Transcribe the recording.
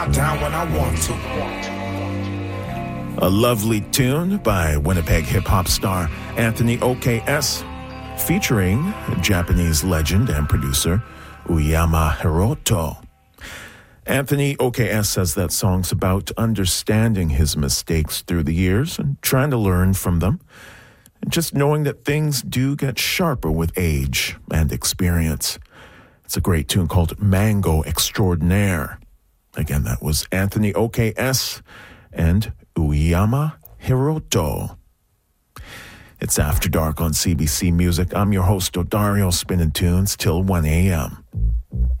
Down when I want to. A lovely tune by Winnipeg hip-hop star Anthony OKS, featuring Japanese legend and producer Uyama Hiroto. Anthony OKS says that song's about understanding his mistakes through the years and trying to learn from them, and just knowing that things do get sharper with age and experience. It's a great tune called Mango Extraordinaire. Again, that was Anthony OKS and Uyama Hiroto. It's After Dark on CBC Music. I'm your host, Odario, spinning tunes till 1 a.m.